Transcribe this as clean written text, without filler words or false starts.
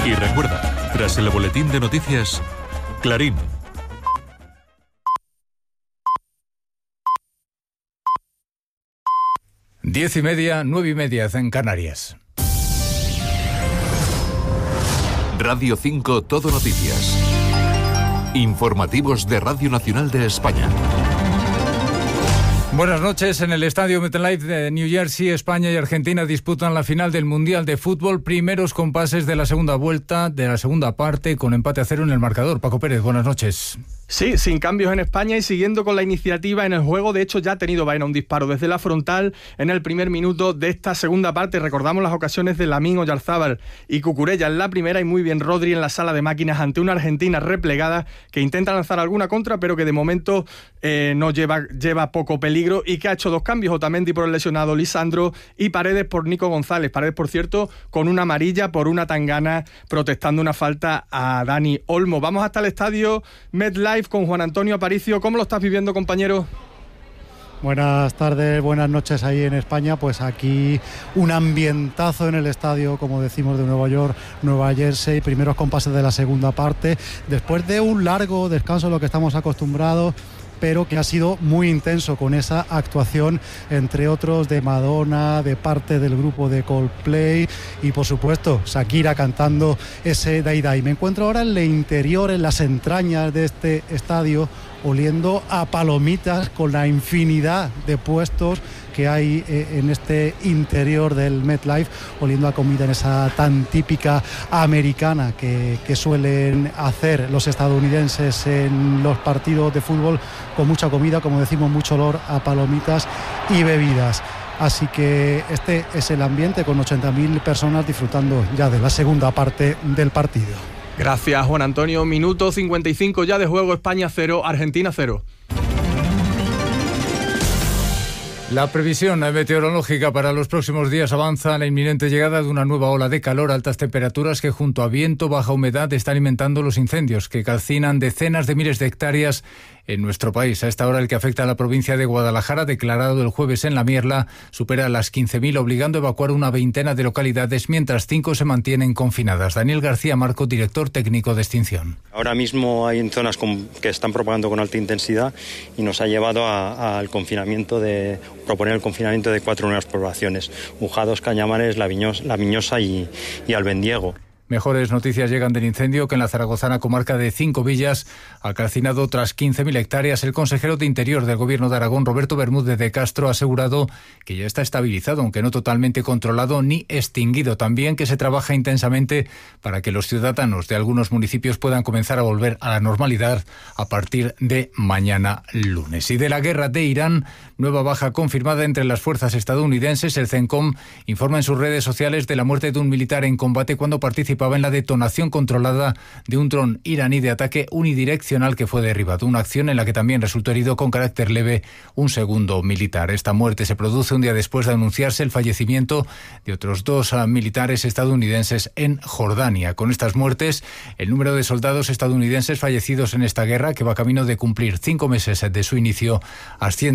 Y recuerda, tras el boletín de noticias, Clarín. Diez y media, 9:30 en Canarias. Radio 5 Todo Noticias. Informativos de Radio Nacional de España. Buenas noches. En el estadio MetLife de New Jersey, España y Argentina disputan la final del Mundial de Fútbol. Primeros compases de la segunda vuelta, de la segunda parte, con empate a 0 en el marcador. Paco Pérez, buenas noches. Sí, sin cambios en España y siguiendo con la iniciativa en el juego. De hecho, ya ha tenido Baena un disparo desde la frontal en el primer minuto de esta segunda parte. Recordamos las ocasiones de Lamine, Oyarzábal y Cucurella en la primera, y muy bien Rodri en la sala de máquinas ante una Argentina replegada que intenta lanzar alguna contra, pero que de momento no lleva poco peligro, y que ha hecho dos cambios: Otamendi por el lesionado Lisandro y Paredes por Nico González. Paredes, por cierto, con una amarilla por una tangana protestando una falta a Dani Olmo. Vamos hasta el estadio MetLife con Juan Antonio Aparicio. ¿Cómo lo estás viviendo, compañero? Buenas tardes, buenas noches ahí en España. Pues aquí un ambientazo en el estadio, como decimos, de Nueva York, Nueva Jersey. Primeros compases de la segunda parte, después de un largo descanso a lo que estamos acostumbrados, pero que ha sido muy intenso, con esa actuación, entre otros, de Madonna, de parte del grupo de Coldplay y, por supuesto, Shakira cantando ese Dai Dai. Me encuentro ahora en el interior, en las entrañas de este estadio, oliendo a palomitas, con la infinidad de puestos que hay en este interior del MetLife, oliendo a comida en esa tan típica americana que suelen hacer los estadounidenses en los partidos de fútbol, con mucha comida, como decimos, mucho olor a palomitas y bebidas. Así que este es el ambiente, con 80.000 personas disfrutando ya de la segunda parte del partido. Gracias, Juan Antonio. Minuto 55 ya de juego. España 0, Argentina 0. La previsión meteorológica para los próximos días avanza la inminente llegada de una nueva ola de calor, altas temperaturas que, junto a viento, baja humedad, está alimentando los incendios que calcinan decenas de miles de hectáreas en nuestro país. A esta hora, el que afecta a la provincia de Guadalajara, declarado el jueves en La Mierla, supera las 15.000, obligando a evacuar una veintena de localidades, mientras 5 se mantienen confinadas. Daniel García Marco, director técnico de extinción. Ahora mismo hay zonas que están propagando con alta intensidad, y nos ha llevado al confinamiento proponer el confinamiento de 4 nuevas poblaciones: Ujados, Cañamares, La Viñosa y Albendiego. Mejores noticias llegan del incendio que en la zaragozana comarca de Cinco Villas ha calcinado otras 15.000 hectáreas. El consejero de Interior del Gobierno de Aragón, Roberto Bermúdez de Castro, ha asegurado que ya está estabilizado, aunque no totalmente controlado ni extinguido. También que se trabaja intensamente para que los ciudadanos de algunos municipios puedan comenzar a volver a la normalidad a partir de mañana lunes. Y de la guerra de Irán, nueva baja confirmada entre las fuerzas estadounidenses. El CENTCOM informa en sus redes sociales de la muerte de un militar en combate cuando participaba en la detonación controlada de un dron iraní de ataque unidireccional que fue derribado. Una acción en la que también resultó herido con carácter leve un segundo militar. Esta muerte se produce un día después de anunciarse el fallecimiento de otros 2 militares estadounidenses en Jordania. Con estas muertes, el número de soldados estadounidenses fallecidos en esta guerra, que va camino de cumplir 5 meses de su inicio, asciende